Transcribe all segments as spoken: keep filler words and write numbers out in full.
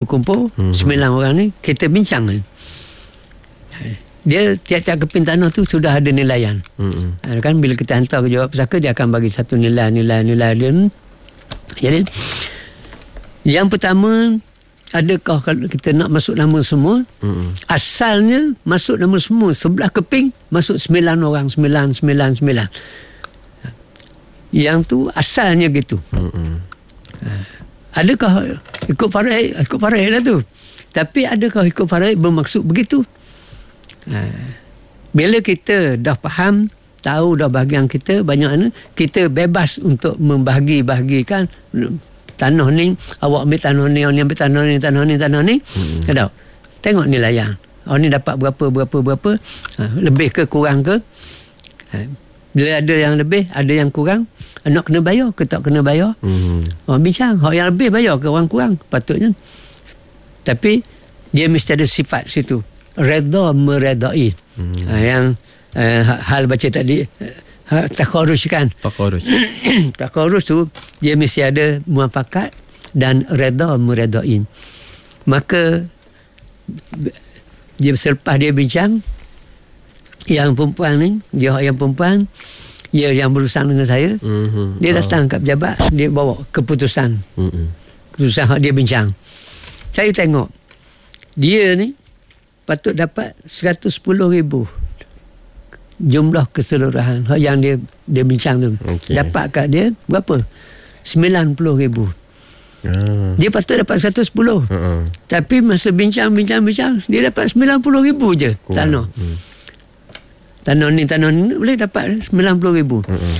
berkumpul, Hmm. sembilan orang ni, kita bincang ni. Dia tiap-tiap keping tanah tu sudah ada nilaian. Hmm. Ha, kan bila kita hantar ke jawab pusaka, dia akan bagi satu nilai, nilai, nilai dia. Jadi yang pertama, adakah kalau kita nak masuk nama semua? Hmm. Asalnya masuk nama semua, sebelah keping masuk sembilan orang, sembilan, sembilan, sembilan. Yang tu asalnya gitu. Hmm. Adakah ikut faraid? Ikut faraid lah tu. Tapi adakah ikut faraid bermaksud begitu? Ha. Bila kita dah faham, tahu dah bahagian kita banyak mana, kita bebas untuk membahagi-bahagikan tanah ni, awak ambil tanah ni, awak ni ambil tanah ni, tanah ni, tanah ni. Hmm. Tahu? Tengok nilaian. Awak ni dapat berapa, berapa, berapa. Ha. Lebih ke kurang ke? Ha. Bila ada yang lebih, ada yang kurang, nak kena bayar ke tak kena bayar? Hmm. Orang bincang, hak yang lebih bayar ke orang kurang? Patutnya. Tapi dia mesti ada sifat situ. Redha meredai. Hmm. Ha, yang uh, hal baca tadi, uh, takharruj kan? Takharruj. Takharruj tu, dia mesti ada muafakat dan redha meredai. Maka dia selepas dia bincang, yang perempuan ni, dia yang perempuan, dia yang berurusan dengan saya, mm-hmm. dia datang kat pejabat, dia bawa keputusan. Mm-hmm. Keputusan dia bincang. Saya tengok, dia ni patut dapat seratus sepuluh ribu jumlah keseluruhan yang dia dia bincang tu. Okay. Dapat kat dia berapa? sembilan puluh ribu. Ah. Dia patut dapat seratus sepuluh. Uh-uh. Tapi masa bincang-bincang-bincang, dia dapat sembilan puluh ribu je. Kurang. Tanah. Hmm. Tanah ni, tanah ni boleh dapat sembilan puluh ribu. Uh-uh.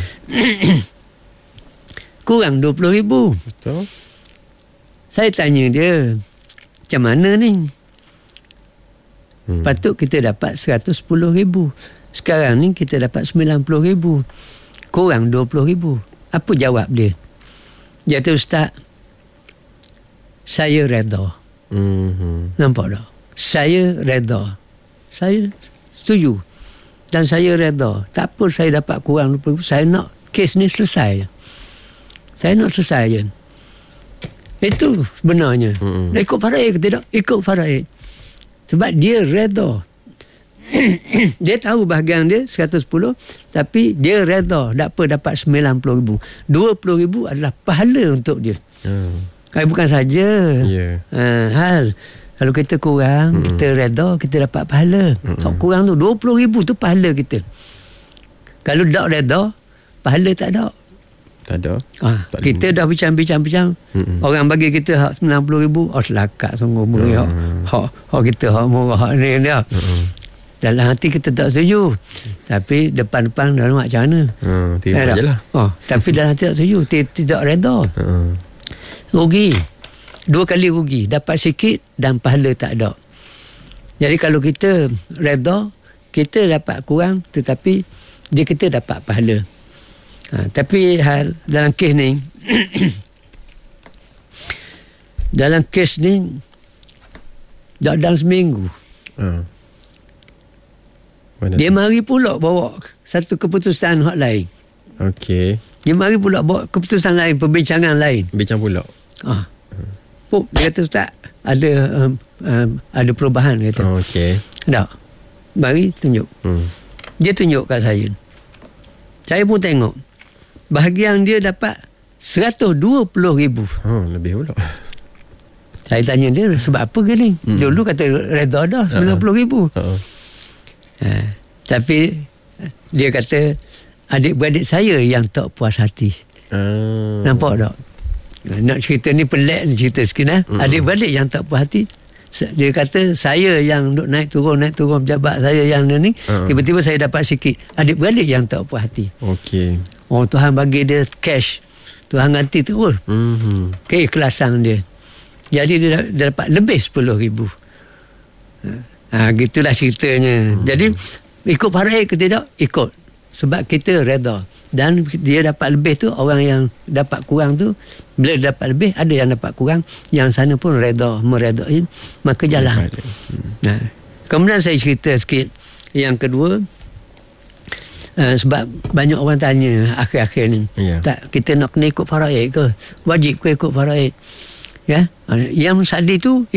Kurang dua puluh ribu. Betul. Saya tanya dia, macam mana ni? Hmm. Patut kita dapat seratus sepuluh ribu. Sekarang ni kita dapat sembilan puluh ribu. Kurang dua puluh ribu. Apa jawab dia? Dia kata, Ustaz, saya redha. Mm-hmm. Nampak tak? Saya redha. Saya setuju. Dan saya redha. Tak apa saya dapat kurang dua puluh ribu. Saya nak kes ni selesai. Saya nak selesai je. Itu sebenarnya. Mm-hmm. Dia ikut faraid ke tidak? Ikut faraid. Sebab dia redha. Dia tahu bahagian dia seratus sepuluh, tapi dia redha. Tak apa dapat sembilan puluh ribu. dua puluh ribu adalah pahala untuk dia. Mm. Kalau bukan saja. Yeah. Ha, hal. Kalau kita kurang, mm-hmm. kita redha, kita dapat pahala. Mm-hmm. Kalau kurang tu, dua puluh ribu tu pahala kita. Kalau tak redha, pahala tak ada. Tak ada. Ha, tak kita dah bincang-bincang-bincang. Mm-hmm. Orang bagi kita hak sembilan puluh ribu, oh selakat sungguh beri hak. Mm-hmm. Hak, hak kita hak murah hak ni dia. Mm-hmm. Dalam hati kita tak setuju. Tapi depan-depan dah nak macam mana. Hmm, terima je lah. Oh, tapi dalam hati tak setuju. Tidak redha. Hmm. Rugi. Dua kali rugi. Dapat sikit dan pahala tak ada. Jadi kalau kita redha, kita dapat kurang, tetapi dia kita dapat pahala. Ha, tapi hal dalam kes ni, dalam kes ni, dalam seminggu, hmm. dia mari pula bawa satu keputusan hak lain. Okey. Dia mari pula bawa keputusan lain, perbincangan lain. Bincang pula. Ah. Hmm. Oh, dia kata Ustaz, ada um, um, ada perubahan kata. Oh, okey. Tak. Mari tunjuk. Hmm. Dia tunjuk kat saya. Saya pun tengok. Bahagian dia dapat seratus dua puluh ribu. Oh, lebih pula. Saya tanya dia sebab apa ke ni? Hmm. Dulu kata redha dah sembilan puluh ribu. Uh-huh. Ha, tapi dia kata adik-beradik saya yang tak puas hati. Uh. Nampak tak? Nak cerita ni pelik cerita sikit eh? Uh-huh. Adik-beradik yang tak puas hati. Dia kata saya yang duk naik turun naik turun pejabat saya yang ni uh-huh. tiba-tiba saya dapat sikit. Adik-beradik yang tak puas hati. Okey. Oh, Tuhan bagi dia cash. Tuhan ganti terus. Uh-huh. Keikhlasan dia. Jadi dia, dia dapat lebih sepuluh ribu. Ha, gitulah ceritanya. Hmm. Jadi ikut faraid ke tidak? Ikut. Sebab kita redha. Dan dia dapat lebih tu, orang yang dapat kurang tu, bila dapat lebih, ada yang dapat kurang, yang sana pun redha, meredai, maka jalan. Hmm. Nah. Kemudian saya cerita sikit. Yang kedua, uh, sebab banyak orang tanya akhir-akhir ni, yeah. tak, kita nak kena ikut faraid ke? Wajib ke ikut faraid? Ya? Yang sadi tu